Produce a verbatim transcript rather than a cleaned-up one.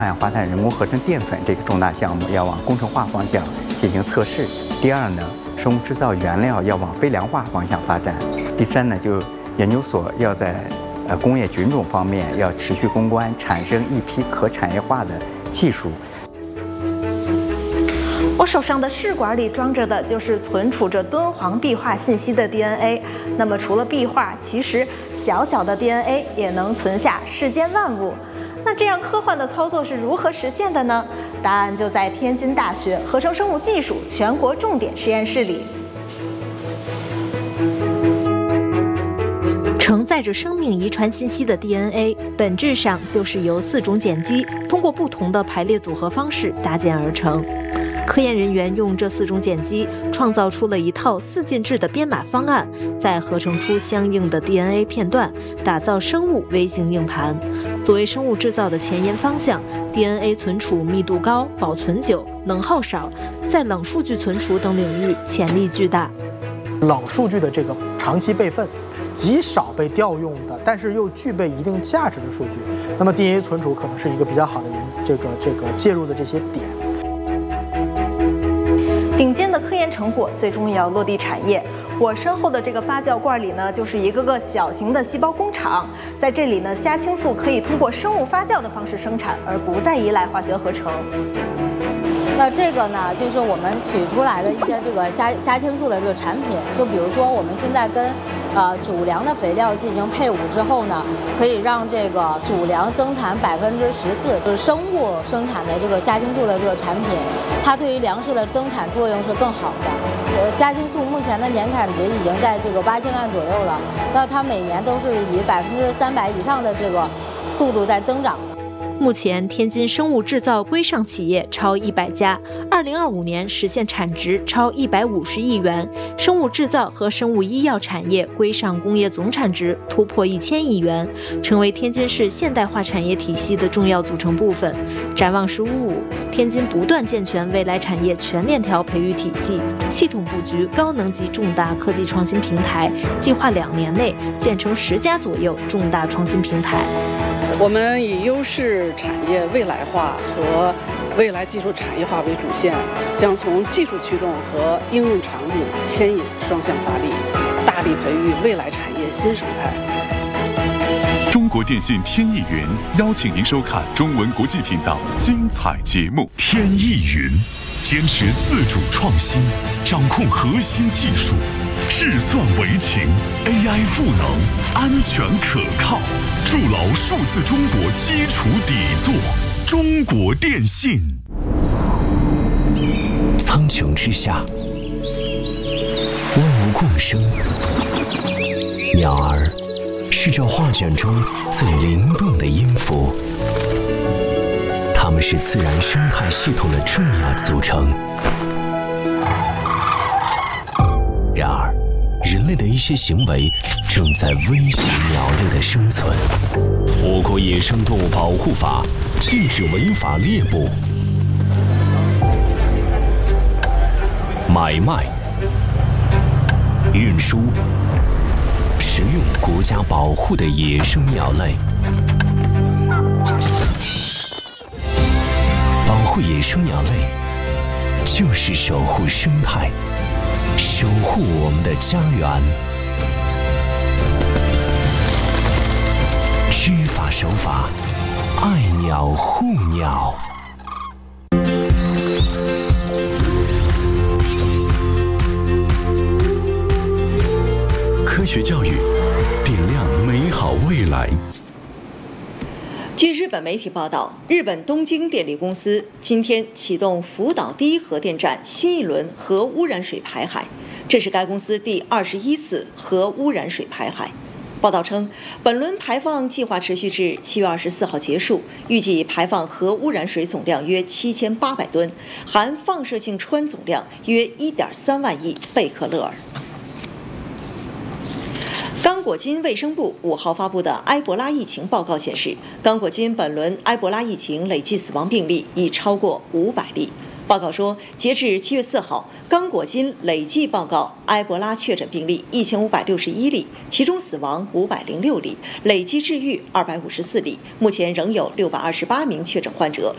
二氧化碳人工合成淀粉这个重大项目要往工程化方向进行测试。第二呢，生物制造原料要往非良化方向发展。第三呢，就研究所要在呃工业菌种方面要持续攻关，产生一批可产业化的技术。 我手上的试管里装着的就是存储着敦煌壁画信息的 D N A。那么除了壁画，其实小小的 D N A 也能存下世间万物。那这样科幻的操作是如何实现的呢？答案就在天津大学合成生物技术全国重点实验室里。承载着生命遗传信息的 D N A， 本质上就是由四种碱基通过不同的排列组合方式搭建而成。科研人员用这四种碱基创造出了一套四进制的编码方案，再合成出相应的 D N A 片段，打造生物微型硬盘。作为生物制造的前沿方向， D N A 存储密度高、保存久、能耗少，在冷数据存储等领域潜力巨大。 冷数据的这个长期备份，极少被调用的，但是又具备一定价值的数据，那么 D N A 存储可能是一个比较好的研这个这个介入的这些点。 顶尖的科研成果最终也要落地产业。我身后的这个发酵罐里呢，就是一个个小型的细胞工厂。在这里呢，虾青素可以通过生物发酵的方式生产，而不再依赖化学合成。 那这个呢，就是我们取出来的一些这个虾虾青素的这个产品，就比如说我们现在跟呃主粮的肥料进行配伍之后呢，可以让这个主粮增产百分之十四，就是生物生产的这个虾青素的这个产品，它对于粮食的增产作用是更好的。呃，虾青素目前的年产值已经在这个八千万左右了，那它每年都是以百分之三百以上的这个速度在增长。 目前，天津生物制造规上企业超一百家，二零二五年实现产值超一百五十亿元，生物制造和生物医药产业规上工业总产值突破一千亿元，成为天津市现代化产业体系的重要组成部分。展望“十五五”，天津不断健全未来产业全链条培育体系，系统布局高能级重大科技创新平台，计划两年内建成十家左右重大创新平台。 我们以优势产业未来化和未来技术产业化为主线，将从技术驱动和应用场景牵引双向发力，大力培育未来产业新生态。 中国电信天翼云邀请您收看中文国际频道精彩节目。天翼云坚持自主创新，掌控核心技术，智算为情 ，A I 赋能，安全可靠，筑牢数字中国基础底座。中国电信。 苍穹之下，万物共生，鸟儿是这画卷中最灵动的音符，它们是自然生态系统的重要组成。然而，人类的一些行为正在威胁鸟类的生存。我国野生动物保护法禁止违法猎捕、买卖、运输、食用国家保护的野生鸟类。保护野生鸟类，就是守护生态，守护我们的家园。知法守法，爱鸟护鸟。 科学教育，点亮美好未来。 据日本媒体报道，日本东京电力公司今天启动福岛第一核电站新一轮核污染水排海，这是该公司第二十一次核污染水排海。报道称，本轮排放计划持续至七月二十四号结束，预计排放核污染水总量约七千八百吨，含放射性氚总量约一点三万亿贝克勒尔。刚果金卫生部五号发布的埃博拉疫情报告显示，刚果金本轮埃博拉疫情累计死亡病例已超过五百例。报告说，截至七月四号，刚果金累计报告埃博拉确诊病例一千五百六十一例，其中死亡五百零六例，累计治愈二百五十四例。目前仍有六百二十八名确诊患者，